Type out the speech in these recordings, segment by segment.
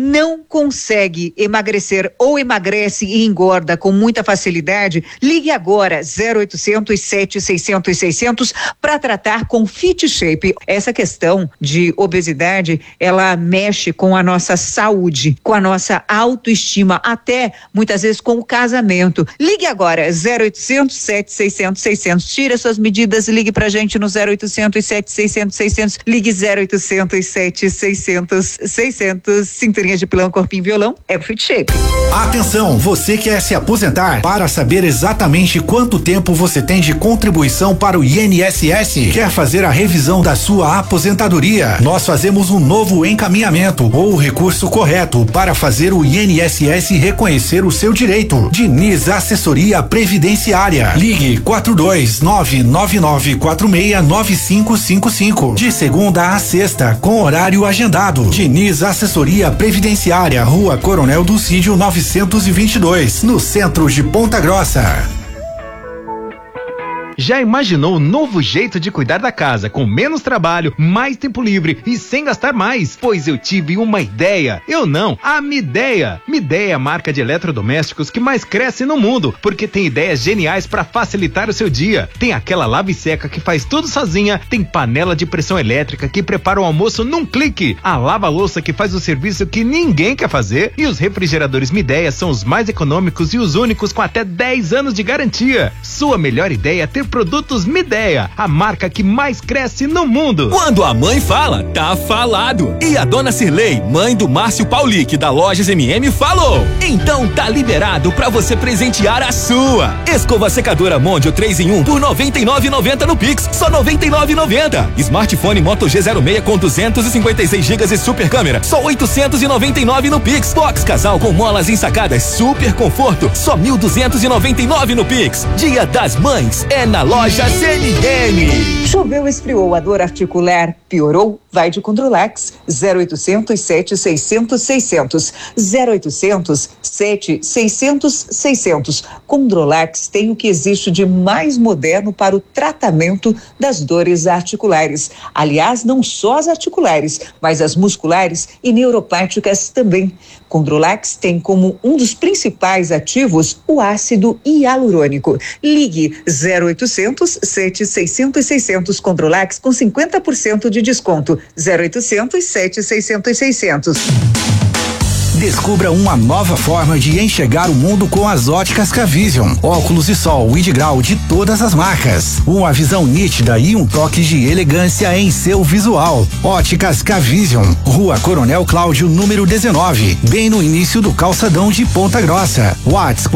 não consegue emagrecer ou emagrece e engorda com muita facilidade, ligue agora 0800 700 600 para tratar com Fit Shape. Essa questão de obesidade, ela mexe com a nossa saúde, com a nossa autoestima, até muitas vezes com o casamento. Ligue agora 0800 700 600. Tira suas medidas, ligue pra gente no 0800 700 600. Ligue 0800 700 600. Sintonia de pilão, corpinho, violão é o Fit Shape. Atenção, você quer se aposentar? Para saber exatamente quanto tempo você tem de contribuição para o INSS? Quer fazer a revisão da sua aposentadoria? Nós fazemos um novo encaminhamento ou o recurso correto para fazer o INSS reconhecer o seu direito. Diniz Assessoria Previdenciária. Ligue 42999469555. De segunda a sexta, com horário agendado. Diniz Assessoria Previdenciária, Rua Coronel Dulcídio 922, no centro de Ponta Grossa. Já imaginou um novo jeito de cuidar da casa, com menos trabalho, mais tempo livre e sem gastar mais? Pois eu tive uma ideia. Eu não, a Midea. Midea é a marca de eletrodomésticos que mais cresce no mundo, porque tem ideias geniais para facilitar o seu dia. Tem aquela lava e seca que faz tudo sozinha, tem panela de pressão elétrica que prepara o almoço num clique, a lava-louça que faz o serviço que ninguém quer fazer, e os refrigeradores Midea são os mais econômicos e os únicos com até 10 anos de garantia. Sua melhor ideia é ter produtos Midea, a marca que mais cresce no mundo. Quando a mãe fala, tá falado. E a dona Cirlei, mãe do Márcio Paulic da Lojas MM, falou. Então tá liberado pra você presentear a sua. Escova secadora Mondio 3 em 1 por R$ 99,90 no Pix, só R$ 99,90. Smartphone Moto G06 com 256 GB e super câmera, só R$ 899 no Pix. Box casal com molas ensacadas, super conforto, só R$ 1.299 no Pix. Dia das Mães é na Loja CNM. Choveu, esfriou, a dor articular piorou? Vai de Controlax. 0800 700 600. 0800 700 600. Controlax tem o que existe de mais moderno para o tratamento das dores articulares. Aliás, não só as articulares, mas as musculares e neuropáticas também. Controlax tem como um dos principais ativos o ácido hialurônico. Ligue 0800 700 600. Controlax com 50% de desconto. 0800 700 600. Descubra uma nova forma de enxergar o mundo com as óticas K-Vision. Óculos de sol e de grau de todas as marcas. Uma visão nítida e um toque de elegância em seu visual. Óticas K-Vision, Rua Coronel Cláudio, número 19, bem no início do calçadão de Ponta Grossa. WhatsApp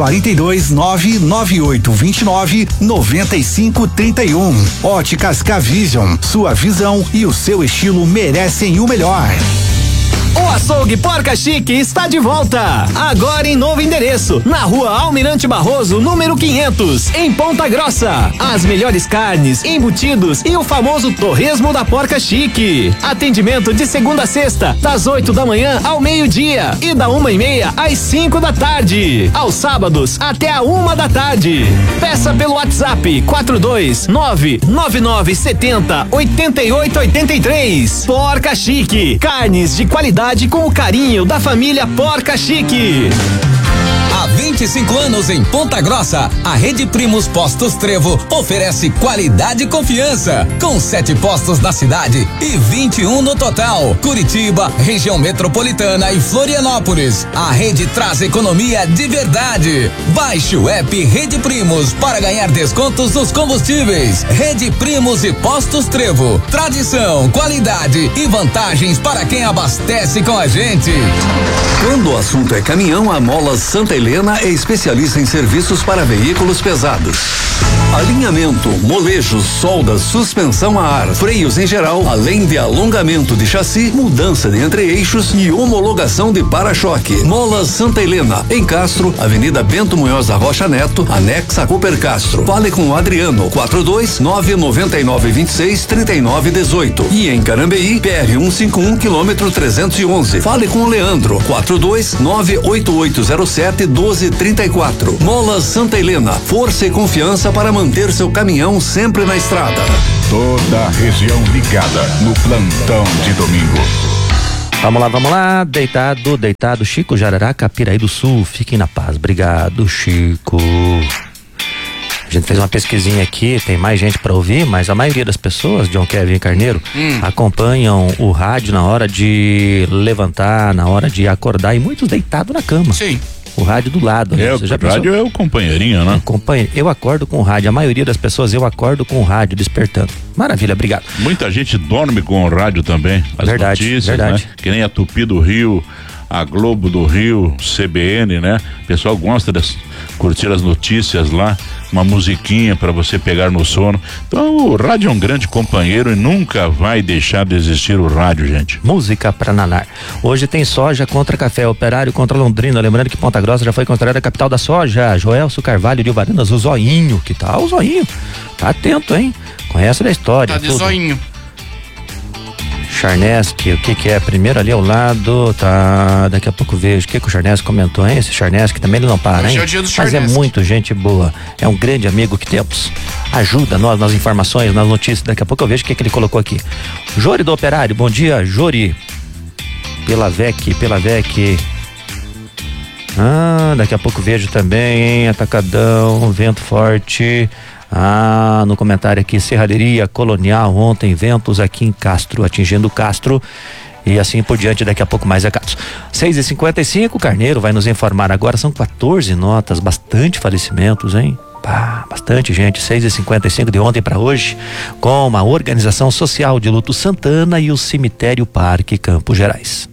42998299531. Óticas K-Vision, sua visão e o seu estilo merecem o melhor. O Açougue Porca Chique está de volta, agora em novo endereço, na Rua Almirante Barroso, número 500, em Ponta Grossa. As melhores carnes, embutidos e o famoso torresmo da Porca Chique. Atendimento de segunda a sexta, das 8 da manhã ao meio-dia e da 1h30 às 5 da tarde. Aos sábados, até a 1 da tarde. Peça pelo WhatsApp 42999708883. Porca Chique, carnes de qualidade com o carinho da família Porca Chique. Há 25 anos em Ponta Grossa, a Rede Primos Postos Trevo oferece qualidade e confiança, com 7 postos na cidade e 21 no total. Curitiba, região metropolitana e Florianópolis. A rede traz economia de verdade. Baixe o app Rede Primos para ganhar descontos nos combustíveis. Rede Primos e Postos Trevo. Tradição, qualidade e vantagens para quem abastece com a gente. Quando o assunto é caminhão, a Molas Santa Helena é especialista em serviços para veículos pesados. Alinhamento, molejos, soldas, suspensão a ar, freios em geral, além de alongamento de chassi, mudança de entre-eixos e homologação de para-choque. Molas Santa Helena, em Castro, Avenida Bento Munhoz da Rocha Neto, anexa a Cooper Castro. Fale com o Adriano, 42999263918. E em Carambeí, PR 151, quilômetro 311. Fale com o Leandro, 42988071234. Molas Santa Helena, força e confiança para manter seu caminhão sempre na estrada. Toda a região ligada no plantão de domingo. Vamos lá, deitado, Chico Jararaca, Piraí do Sul, fiquem na paz, obrigado, Chico. A gente fez uma pesquisinha aqui, tem mais gente para ouvir, mas a maioria das pessoas, John Kevin Carneiro, acompanham o rádio na hora de levantar, na hora de acordar, e muitos deitados na cama. Sim. O rádio do lado, né? Você já pensou? O rádio é o companheirinho, né? Eu acordo com o rádio, a maioria das pessoas eu acordo com o rádio despertando. Maravilha, obrigado. Muita gente dorme com o rádio também. As notícias, né? Que nem a Tupi do Rio, a Globo do Rio, CBN, né? O pessoal gosta de curtir as notícias lá, uma musiquinha para você pegar no sono. Então o rádio é um grande companheiro e nunca vai deixar de existir o rádio, gente. Música pra nanar. Hoje tem soja contra café, Operário contra Londrina. Lembrando que Ponta Grossa já foi considerada a capital da soja. Joelso Carvalho de Ubaranas, o Zoinho. Que tal o Zoinho? Tá atento, hein? Conhece da história. Tá de tudo. Zoinho. Charneski, o que é? Primeiro ali ao lado, tá, daqui a pouco vejo o que o Charneski comentou, hein? Esse Charneski também ele não para, hein? É o dia do Mas é muito gente boa, é um grande amigo que temos, ajuda nós nas informações, nas notícias, daqui a pouco eu vejo o que ele colocou aqui. Jori do Operário, bom dia, Jori, pela VEC, daqui a pouco vejo também, hein? Atacadão, vento forte. No comentário aqui, Serralheria Colonial, ontem ventos aqui em Castro, atingindo Castro e assim por diante, daqui a pouco mais recados. 6h55, Carneiro vai nos informar agora, são 14 notas, bastante falecimentos, hein? Bastante gente, 6h55 de ontem para hoje, com uma organização social de luto Santana e o Cemitério Parque Campos Gerais.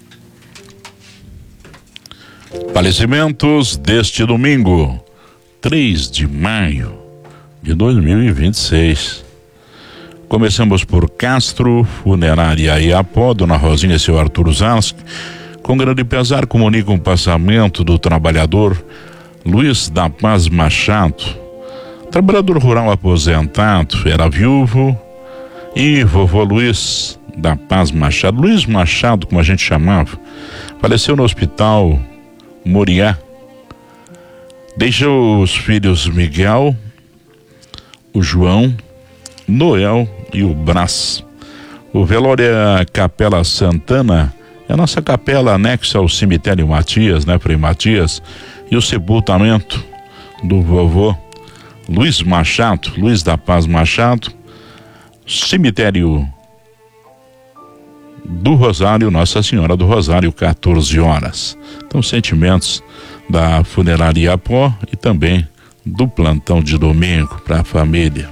Falecimentos deste domingo, 3 de maio de 2026. Começamos por Castro, Funerária Iapó, Dona Rosinha e seu Arthur Zarski. Com grande pesar comunicam o passamento do trabalhador Luiz da Paz Machado, trabalhador rural aposentado, era viúvo, e vovô Luiz da Paz Machado, Luiz Machado, como a gente chamava, faleceu no hospital Moriá. Deixou os filhos Miguel, o João, Noel e o Brás. O velório é a Capela Santana, é a nossa capela anexa ao cemitério Matias, né, Frei Matias, e o sepultamento do vovô Luiz Machado, Luiz da Paz Machado, cemitério do Rosário, Nossa Senhora do Rosário, 14 horas. Então, sentimentos da Funerária Iapó e também do plantão de domingo para a família.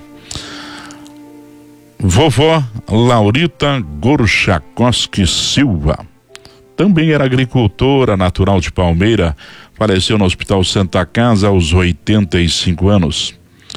Vovó Laurita Gorchakoski Silva, também era agricultora, natural de Palmeira, faleceu no Hospital Santa Casa aos 85 anos.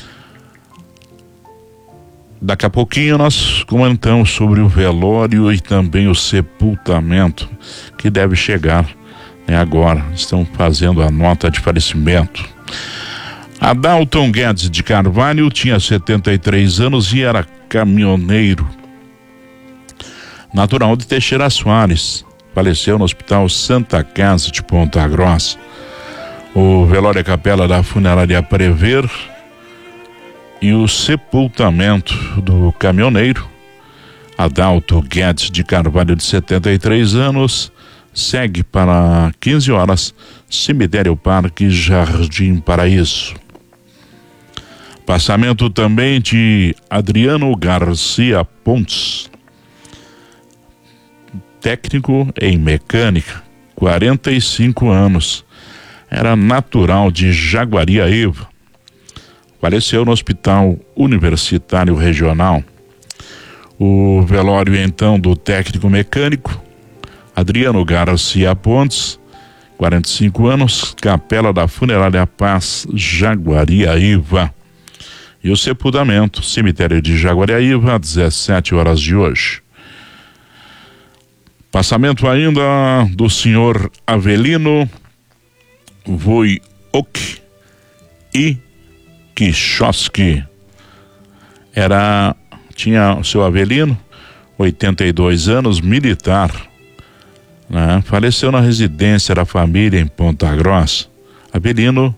Daqui a pouquinho nós comentamos sobre o velório e também o sepultamento que deve chegar, né, agora. Estão fazendo a nota de falecimento. Adalton Guedes de Carvalho tinha 73 anos e era caminhoneiro. Natural de Teixeira Soares, faleceu no Hospital Santa Casa de Ponta Grossa. O velório é capela da Funerária Prever e o sepultamento do caminhoneiro Adalto Guedes de Carvalho, de 73 anos, segue para 15 horas, Cemitério Parque Jardim Paraíso. Passamento também de Adriano Garcia Pontes, técnico em mecânica, 45 anos, era natural de Jaguariaíva, faleceu no Hospital Universitário Regional. O velório então do técnico mecânico Adriano Garcia Pontes, 45 anos, capela da Funerária Paz, Jaguariaíva. E o sepultamento, cemitério de Jaguariaíva, 17 horas de hoje. Passamento ainda do senhor Avelino Voiok e Kichoski. Tinha o seu Avelino, 82 anos, militar, né? Faleceu na residência da família em Ponta Grossa. Avelino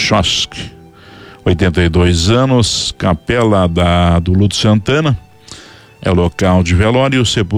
Yoikchoski, 82 anos, capela do Luto Santana, É local de velório, sepultamento